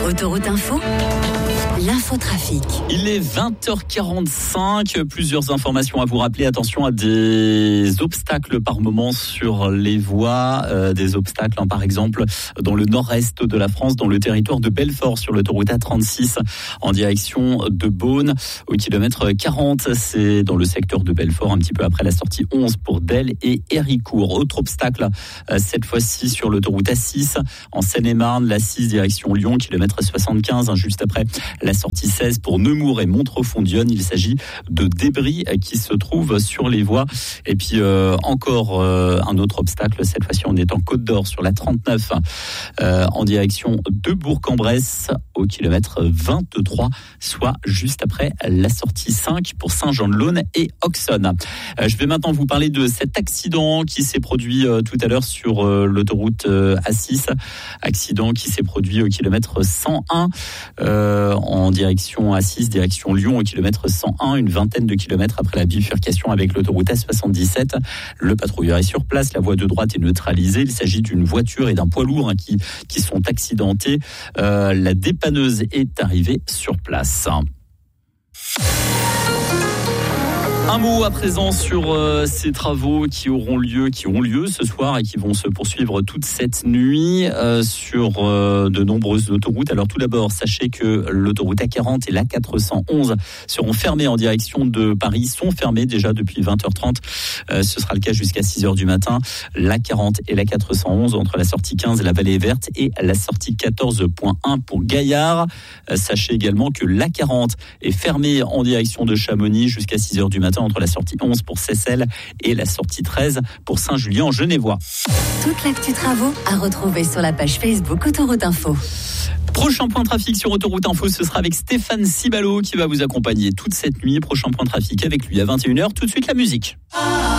Autoroute Info, l'infotrafic. Il est 20h45, plusieurs informations à vous rappeler. Attention à des obstacles par moment sur les voies, des obstacles par exemple dans le nord-est de la France, dans le territoire de Belfort sur l'autoroute A36 en direction de Beaune au kilomètre 40. C'est dans le secteur de Belfort, un petit peu après la sortie 11 pour Delle et Héricourt. Autre obstacle, cette fois-ci sur l'autoroute A6 en Seine-et-Marne, la 6 direction Lyon, kilomètre 75, juste après la sortie 16 pour Nemours et Montrefond-Dionne. Il s'agit de débris qui se trouvent sur les voies. Et puis encore un autre obstacle, cette fois-ci on est en Côte d'Or sur la 39 en direction de Bourg-en-Bresse au kilomètre 23, soit juste après la sortie 5 pour Saint-Jean-de-Laune et Auxonne. Je vais maintenant vous parler de cet accident qui s'est produit tout à l'heure sur l'autoroute A6, accident qui s'est produit au kilomètre 101 en direction A6, direction Lyon au kilomètre 101, une vingtaine de kilomètres après la bifurcation avec l'autoroute A77. Le patrouilleur est sur place, la voie de droite est neutralisée. Il s'agit d'une voiture et d'un poids lourd qui sont accidentés. La dépanneuse est arrivée sur place. Un mot à présent sur ces travaux qui ont lieu ce soir et qui vont se poursuivre toute cette nuit sur de nombreuses autoroutes. Alors tout d'abord, sachez que l'autoroute A40 et l'A411 seront fermées en direction de Paris, sont fermées déjà depuis 20h30. Ce sera le cas jusqu'à 6h du matin. L'A40 et l'A411 entre la sortie 15 et la Vallée Verte et la sortie 14.1 pour Gaillard. Sachez également que l'A40 est fermée en direction de Chamonix jusqu'à 6h du matin entre la sortie 11 pour Seyssel et la sortie 13 pour Saint-Julien-Genevois. Toute l'actu travaux à retrouver sur la page Facebook Autoroute Info. Prochain point trafic sur Autoroute Info, ce sera avec Stéphane Cibalo qui va vous accompagner toute cette nuit. Prochain point trafic avec lui à 21h. Tout de suite la musique.